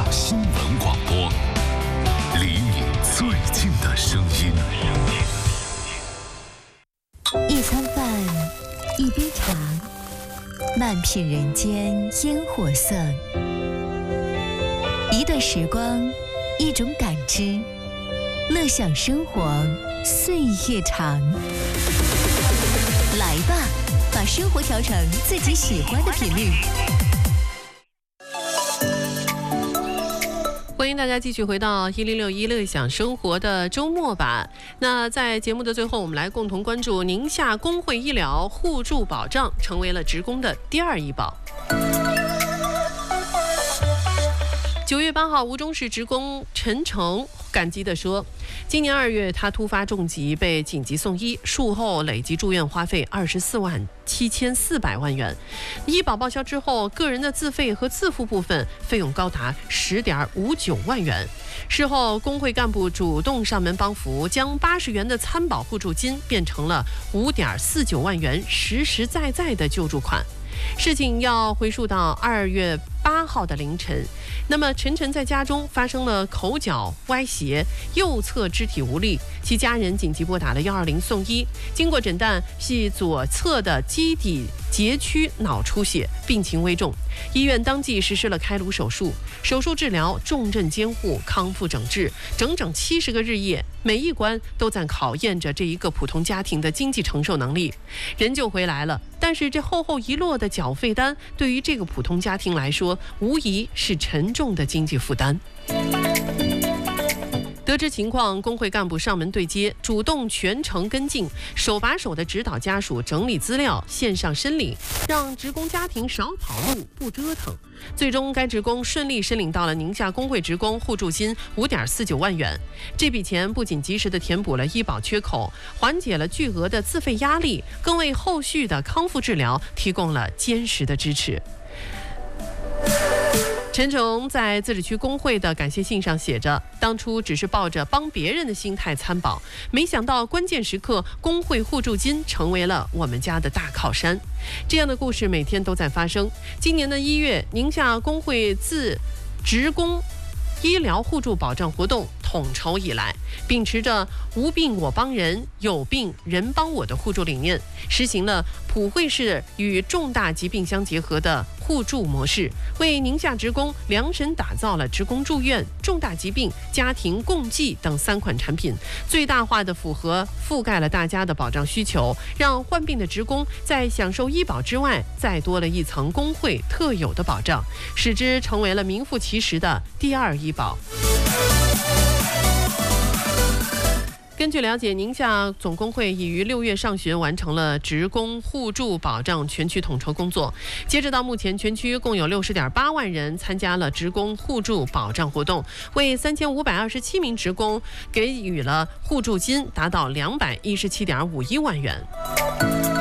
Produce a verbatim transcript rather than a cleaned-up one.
新闻广播，离你最近的声音。 一餐饭，一杯茶，慢品人间烟火色。一段时光，一种感知，乐享生活，岁月长。来吧，把生活调成自己喜欢的频率。 欢迎大家继续回到一零六一乐享生活的周末版。那在节目的最后，我们来共同关注宁夏工会医疗互助保障成为了职工的第二医保。九月八号，吴忠市职工陈成感激地说，今年二月他突发重疾被紧急送医，术后累计住院花费二十四万七千四百万元，医保报销之后，个人的自费和自付部分费用高达十点五九万元。事后，工会干部主动上门帮扶，将八十元的参保互助金变成了五点四九万元实实在在的救助款。事情要回溯到二月八号的凌晨，那么陈晨在家中发生了口角歪斜，右侧肢体无力，其家人紧急拨打了一二零送医，经过诊断系左侧的基底节区脑出血，病情危重，医院当即实施了开颅手术，手术治疗、重症监护、康复整治，整整七十个日夜，每一关都在考验着这一个普通家庭的经济承受能力。人就回来了，但是这厚厚一摞的缴费单对于这个普通家庭来说，无疑是沉重的经济负担。得知情况，工会干部上门对接，主动全程跟进，手把手的指导家属整理资料，线上申领，让职工家庭少跑路不折腾。最终，该职工顺利申领到了宁夏工会职工互助金五点四九万元。这笔钱不仅及时的填补了医保缺口，缓解了巨额的自费压力，更为后续的康复治疗提供了坚实的支持。陈成在自治区工会的感谢信上写着，当初只是抱着帮别人的心态参保，没想到关键时刻工会互助金成为了我们家的大靠山。这样的故事每天都在发生。今年的一月，宁夏工会自职工医疗互助保障活动统筹以来，秉持着无病我帮人，有病人帮我的互助理念，实行了普惠式与重大疾病相结合的互助模式，为宁夏职工量身打造了职工住院、重大疾病、家庭共济等三款产品，最大化的符合覆盖了大家的保障需求，让患病的职工在享受医保之外，再多了一层工会特有的保障，使之成为了名副其实的第二医保。根据了解，宁夏总工会已于六月上旬完成了职工互助保障全区统筹工作。截止到目前，全区共有六十点八万人参加了职工互助保障活动，为三千五百二十七名职工给予了互助金，达到两百一十七点五一万元。